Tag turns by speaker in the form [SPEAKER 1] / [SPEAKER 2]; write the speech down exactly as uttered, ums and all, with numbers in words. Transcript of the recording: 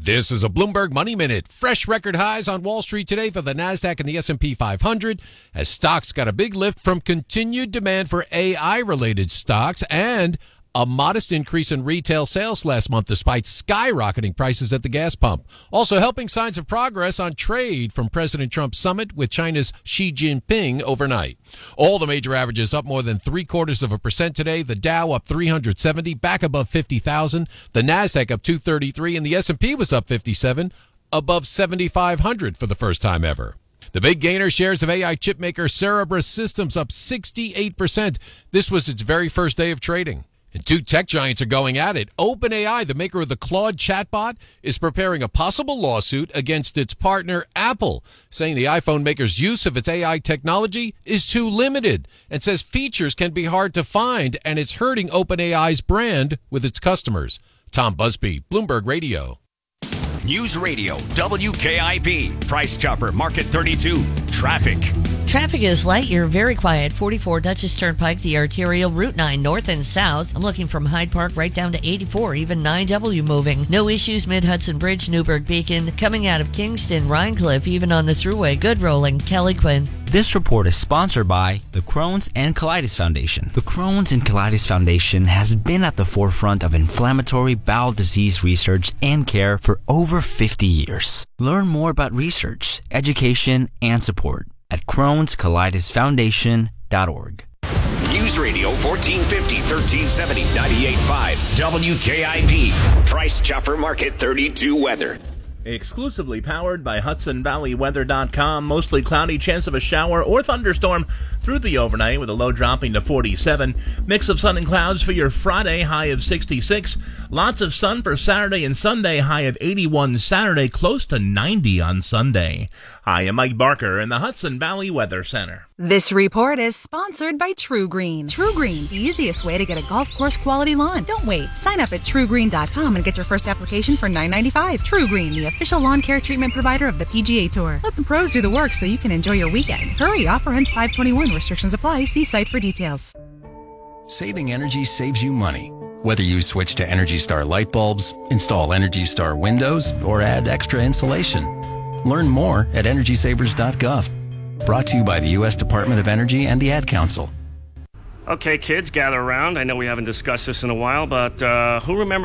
[SPEAKER 1] This is a Bloomberg Money Minute. Fresh record highs on Wall Street today for the NASDAQ and the S and P five hundred as stocks got a big lift from continued demand for A I-related stocks and a modest increase in retail sales last month despite skyrocketing prices at the gas pump. Also helping signs of progress on trade from President Trump's summit with China's Xi Jinping overnight. All the major averages up more than three quarters of a percent today. The Dow up three hundred seventy, back above fifty thousand. The NASDAQ up two thirty-three, and the S and P was up fifty-seven, above seventy-five hundred for the first time ever. The big gainer shares of A I chipmaker Cerebras Systems up sixty-eight percent. This was its very first day of trading. And two tech giants are going at it. OpenAI, the maker of the Claude chatbot, is preparing a possible lawsuit against its partner Apple, saying the iPhone maker's use of its A I technology is too limited and says features can be hard to find, and it's hurting OpenAI's brand with its customers. Tom Busby, Bloomberg Radio.
[SPEAKER 2] News Radio, W K I B, Price Chopper, Market thirty-two, traffic.
[SPEAKER 3] Traffic is light. You're very quiet. forty-four Dutchess Turnpike, the arterial, Route nine, north and south. I'm looking from Hyde Park right down to eighty-four, even nine W moving. No issues, Mid-Hudson Bridge, Newburgh Beacon. Coming out of Kingston, Rhinecliff, even on the thruway. Good rolling. Kelly Quinn.
[SPEAKER 4] This report is sponsored by the Crohn's and Colitis Foundation. The Crohn's and Colitis Foundation has been at the forefront of inflammatory bowel disease research and care for over fifty years. Learn more about research, education, and support at crohns colitis foundation dot org.
[SPEAKER 2] News Radio fourteen fifty, thirteen seventy, ninety-eight point five, W K I B, Price Chopper, Market thirty-two weather.
[SPEAKER 5] Exclusively powered by Hudson Valley Weather dot com. Mostly cloudy, chance of a shower or thunderstorm through the overnight with a low dropping to forty-seven. Mix of sun and clouds for your Friday, high of sixty-six. Lots of sun for Saturday and Sunday, high of eighty-one Saturday, close to ninety on Sunday. I am Mike Barker in the Hudson Valley Weather Center.
[SPEAKER 6] This report is sponsored by True Green. True Green, the easiest way to get a golf course quality lawn. Don't wait. Sign up at true green dot com and get your first application for nine ninety-five. True Green, the official lawn care treatment provider of the P G A Tour. Let the pros do the work so you can enjoy your weekend. Hurry, offer ends five twenty-one. Restrictions apply. See site for details.
[SPEAKER 7] Saving energy saves you money. Whether you switch to Energy Star light bulbs, install Energy Star windows, or add extra insulation. Learn more at energy savers dot gov. Brought to you by the U S Department of Energy and the Ad Council.
[SPEAKER 8] Okay, kids, gather around. I know we haven't discussed this in a while, but uh, who remembers